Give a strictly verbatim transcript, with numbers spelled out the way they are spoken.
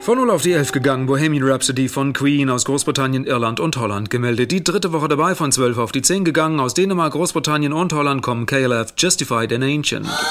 Von null auf die elf gegangen, Bohemian Rhapsody von Queen aus Großbritannien, Irland und Holland gemeldet. Die dritte Woche dabei, von zwölf auf die zehn gegangen. Aus Dänemark, Großbritannien und Holland kommen K L F, Justified and Ancient.